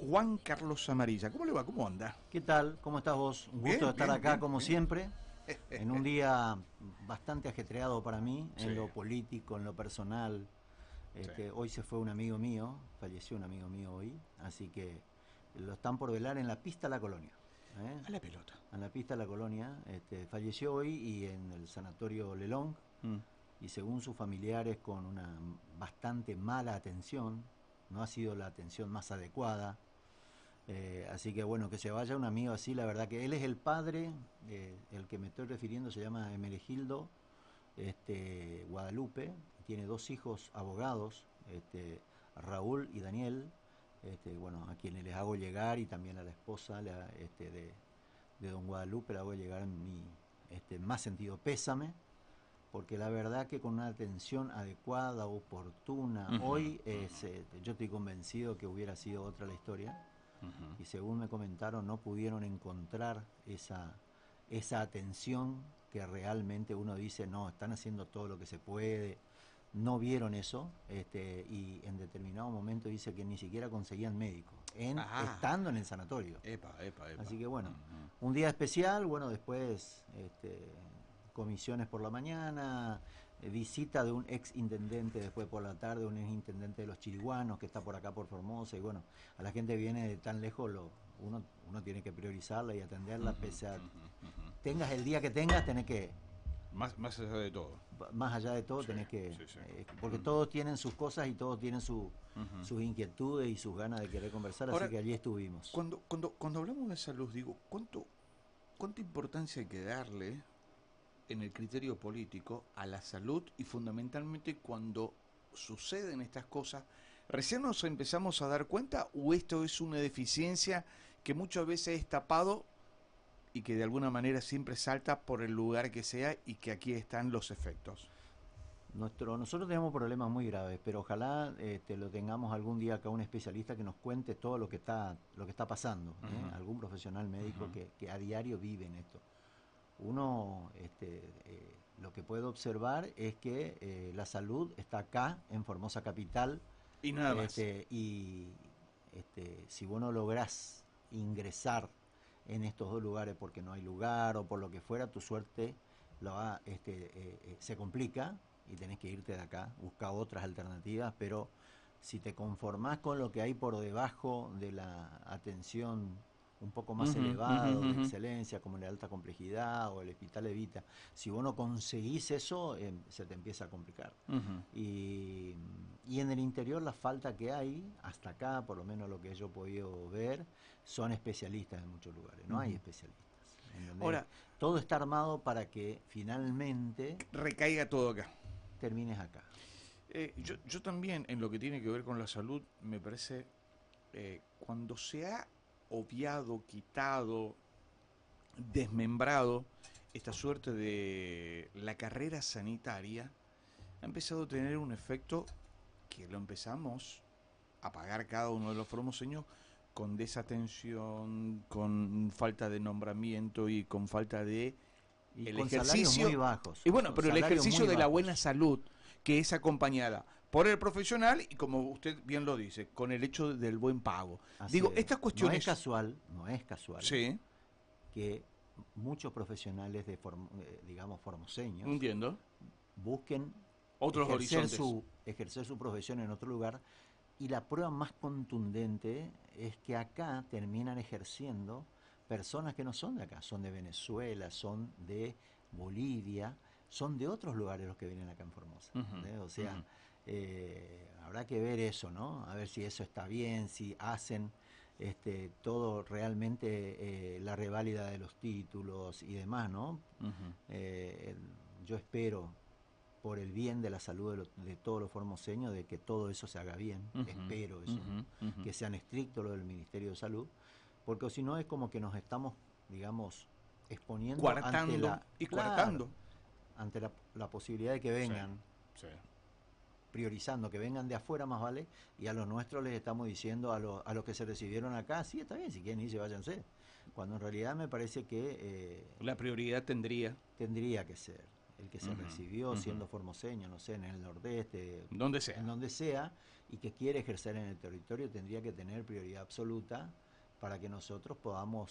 Juan Carlos Amarilla. ¿Cómo le va? ¿Cómo anda? ¿Qué tal? ¿Cómo estás vos? Un gusto Bien, de estar bien, acá bien, como bien. siempre, en un día bastante ajetreado para mí, Sí. en lo político, en lo personal. Sí. Hoy se fue un amigo mío, falleció un amigo mío hoy, así que lo están por velar en la pista La Colonia. A la pelota. En la pista La Colonia, falleció hoy y en el sanatorio Lelong, y según sus familiares con una bastante mala atención, no ha sido la atención más adecuada. Así que bueno, que se vaya un amigo así, la verdad que él es el padre, el que me estoy refiriendo se llama Emeregildo Guadalupe, tiene dos hijos abogados, Raúl y Daniel, bueno, a quienes les hago llegar, y también a la esposa de don Guadalupe le hago llegar mi más sentido pésame, porque la verdad que con una atención adecuada, oportuna, hoy yo estoy convencido que hubiera sido otra la historia. Y según me comentaron, no pudieron encontrar esa atención que realmente uno dice, no, están haciendo todo lo que se puede, no vieron eso, y en determinado momento dice que ni siquiera conseguían médico, estando en el sanatorio. Epa. Así que bueno, un día especial, bueno, después comisiones por la mañana, visita de un ex intendente después por la tarde, un ex intendente de los Chiriguanos que está por acá por Formosa, y bueno, a la gente viene de tan lejos, uno tiene que priorizarla y atenderla, pese a tengas el día que tengas, tenés que Más allá de todo. más allá de todo, Sí, tenés que sí. porque todos tienen sus cosas y todos tienen sus inquietudes y sus ganas de querer conversar. Ahora, así que allí estuvimos. Cuando hablamos de salud, digo, ¿cuánta importancia hay que darle en el criterio político a la salud, y fundamentalmente cuando suceden estas cosas, recién nos empezamos a dar cuenta, o esto es una deficiencia que muchas veces es tapado y que de alguna manera siempre salta por el lugar que sea, y que aquí están los efectos? Nosotros tenemos problemas muy graves, pero ojalá lo tengamos algún día acá un especialista que nos cuente todo lo que está pasando, algún profesional médico que a diario vive en esto. Uno lo que puede observar es que la salud está acá en Formosa capital, Y nada más. y si vos no lográs ingresar en estos dos lugares porque no hay lugar o por lo que fuera, tu suerte se complica y tenés que irte de acá, buscar otras alternativas. Pero si te conformás con lo que hay por debajo de la atención un poco más elevado, de excelencia, como la alta complejidad o el Hospital Evita, si vos no conseguís eso, se te empieza a complicar. Y en el interior la falta que hay, hasta acá, por lo menos lo que yo he podido ver, son especialistas en muchos lugares, no hay especialistas. Ahora, todo está armado para que finalmente recaiga todo acá. termines acá. Yo también, en lo que tiene que ver con la salud, me parece, cuando se ha obviado, quitado, desmembrado esta suerte de la carrera sanitaria, ha empezado a tener un efecto que lo empezamos a pagar cada uno de los formoseños con desatención, con falta de nombramiento y con falta de Y el con ejercicio salarios muy bajos. y bueno, pero el ejercicio de la buena bajos. salud, que es acompañada por el profesional y, como usted bien lo dice, con el hecho del buen pago. Así Digo, es. estas cuestiones... No es casual Sí, que muchos profesionales digamos formoseños entiendo. busquen Otros horizontes. ejercer su profesión en otro lugar, y la prueba más contundente es que acá terminan ejerciendo personas que no son de acá, son de Venezuela, son de Bolivia, son de otros lugares los que vienen acá en Formosa. O sea, habrá que ver eso, ¿no? A ver si eso está bien, si hacen todo realmente la reválida de los títulos y demás, ¿no? Yo espero, por el bien de la salud de todos los formoseños, de que todo eso se haga bien. Espero eso, que sean estrictos lo del Ministerio de Salud, porque si no es como que nos estamos, digamos, exponiendo Coartando coartando. ante la posibilidad de que vengan, Sí. priorizando que vengan de afuera más vale, y a los nuestros les estamos diciendo a los que se recibieron acá, sí, está bien, si quieren irse, váyanse, cuando en realidad me parece que La prioridad tendría tendría que ser el que se recibió siendo formoseño, no sé, en el nordeste, donde sea. en donde sea, y que quiere ejercer en el territorio, tendría que tener prioridad absoluta para que nosotros podamos